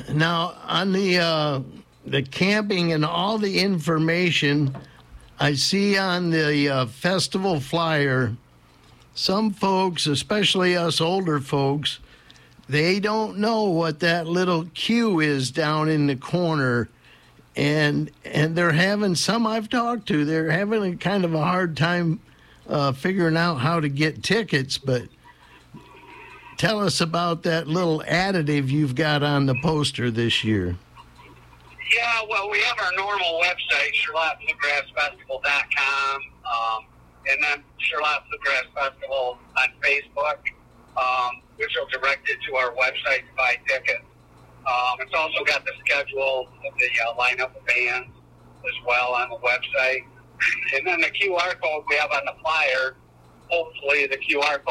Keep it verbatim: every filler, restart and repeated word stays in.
Now, on the uh, the camping and all the information, I see on the uh, festival flyer, some folks, especially us older folks, they don't know what that little queue is down in the corner. And and they're having, some I've talked to, they're having a kind of a hard time uh, figuring out how to get tickets. But tell us about that little additive you've got on the poster this year. Yeah, well, we have our normal website, Charlotte Bluegrass Festival dot com, um, and then Charlotte Bluegrass Festival on Facebook, um, which will direct it to our website to buy tickets. Um, it's also got the schedule of the uh, lineup of bands as well on the website. And then the Q R code we have on the flyer, hopefully the Q R code